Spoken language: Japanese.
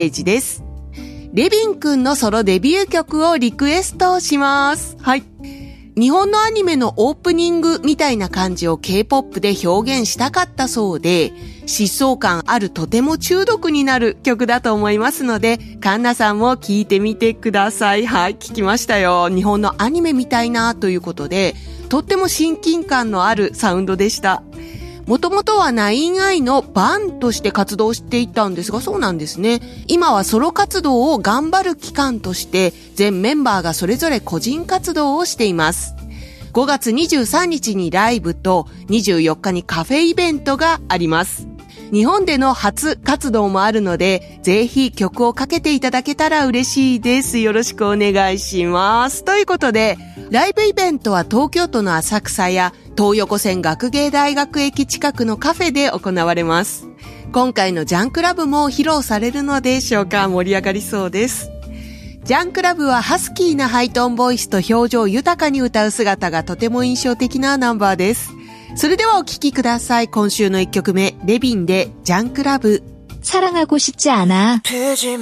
ページです。レビン君のソロデビュー曲をリクエストします。はい。日本のアニメのオープニングみたいな感じを K-POP で表現したかったそうで、疾走感あるとても中毒になる曲だと思いますので、カンナさんも聴いてみてください。はい、聞きましたよ。日本のアニメみたいなということで、とっても親近感のあるサウンドでした。もともとは 9i のバンとして活動していたんですが、そうなんですね。今はソロ活動を頑張る期間として、全メンバーがそれぞれ個人活動をしています。5月23日にライブと24日にカフェイベントがあります。日本での初活動もあるので、ぜひ曲をかけていただけたら嬉しいです。よろしくお願いします。ということで、ライブイベントは東京都の浅草や東横線学芸大学駅近くのカフェで行われます。今回のジャンクラブも披露されるのでしょうか。盛り上がりそうです。ジャンクラブはハスキーなハイトーンボイスと表情豊かに歌う姿がとても印象的なナンバーです。それではお聴きください。今週の1曲目、レビンでジャンクラブ。 사랑하고 싶지 않아.